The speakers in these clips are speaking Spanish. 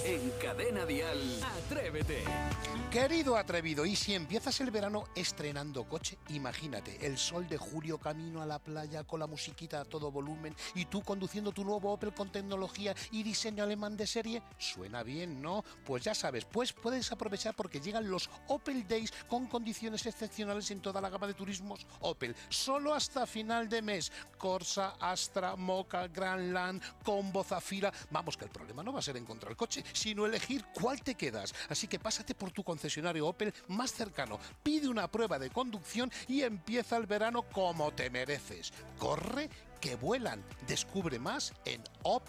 En Cadena Dial, Atrévete. Querido atrevido, y si empiezas el verano estrenando coche, imagínate, el sol de julio camino a la playa con la musiquita a todo volumen y tú conduciendo tu nuevo Opel con tecnología y diseño alemán de serie. Suena bien, ¿no? Pues ya sabes, pues puedes aprovechar porque llegan los Opel Days con condiciones excepcionales en toda la gama de turismos Opel, solo hasta final de mes. Corsa, Astra, Mocha, Grandland, Combo, Zafira. Vamos, que el problema no va a ser encontrar el coche, sino elegir cuál te quedas. Así que pásate por tu concesionario Opel más cercano, pide una prueba de conducción y empieza el verano como te mereces. Corre, que vuelan. Descubre más en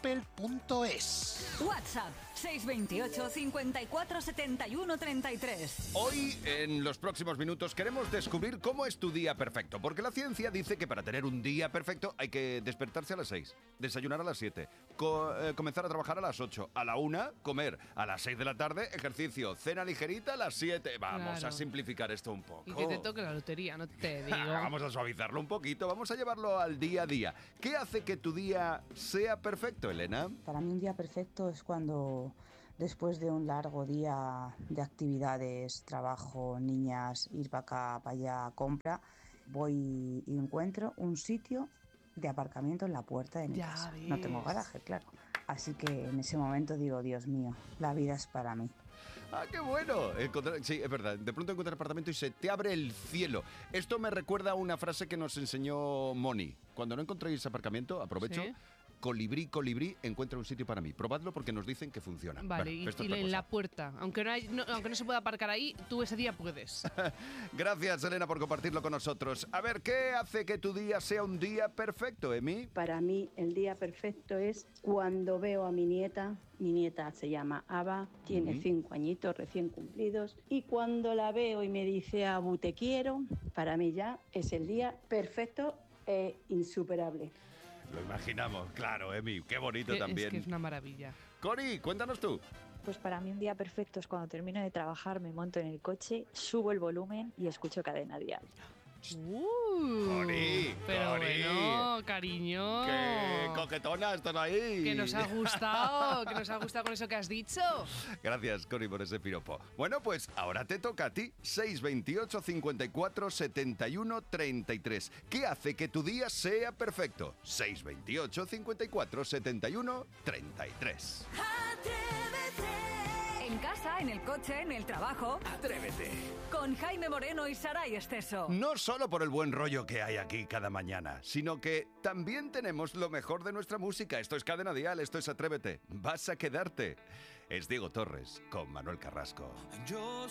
opel.es. WhatsApp 628 54 71 33. Hoy, en los próximos minutos, queremos descubrir cómo es tu día perfecto, porque la ciencia dice que para tener un día perfecto hay que despertarse a las 6, desayunar a las 7, comenzar a trabajar a las 8, a la 1, comer, a las 6 de la tarde, ejercicio, cena ligerita a las 7. Vamos Claro. a simplificar esto un poco. Y que te toque la lotería, no te digo. Vamos a suavizarlo un poquito, vamos a llevarlo al día a día. ¿Qué hace que tu día sea perfecto, Elena? Para mí un día perfecto es cuando después de un largo día de actividades, trabajo, niñas, ir para acá, para allá, compra, voy y encuentro un sitio de aparcamiento en la puerta de mi Ya casa. ves. No tengo garaje, claro. Así que en ese momento digo, Dios mío, la vida es para mí. ¡Ah, qué bueno! Sí, es verdad. De pronto encuentras apartamento y se te abre el cielo. Esto me recuerda a una frase que nos enseñó Moni. Cuando no encontréis aparcamiento, aprovecho. Sí. Colibrí, colibrí, encuentra un sitio para mí. Probadlo porque nos dicen que funciona. Vale, Bueno, y esto es en otra la cosa. puerta, aunque no se pueda aparcar ahí, tú ese día puedes. Gracias, Elena, por compartirlo con nosotros. A ver, ¿qué hace que tu día sea un día perfecto, Emi? Para mí el día perfecto es cuando veo a mi nieta se llama Ava, tiene 5 añitos recién cumplidos, y cuando la veo y me dice, Abu, te quiero, para mí ya es el día perfecto e insuperable. Lo imaginamos, claro, Emi. Qué bonito también. Es que es una maravilla. Cori, cuéntanos tú. Pues para mí un día perfecto es cuando termino de trabajar, me monto en el coche, subo el volumen y escucho Cadena Dial. Cori, Pero Cori. bueno, cariño. ¡Qué coquetona estás ahí! Que nos ha gustado con eso que has dicho. Gracias, Cori, por ese piropo. Bueno, pues ahora te toca a ti. 628 54 71 33. ¿Qué hace que tu día sea perfecto? 628 54 71 33. En casa, en el coche, en el trabajo. Atrévete. Con Jaime Moreno y Saray Esteso. No solo por el buen rollo que hay aquí cada mañana, sino que también tenemos lo mejor de nuestra música. Esto es Cadena Dial, esto es Atrévete. Vas a quedarte. Es Diego Torres con Manuel Carrasco. Yo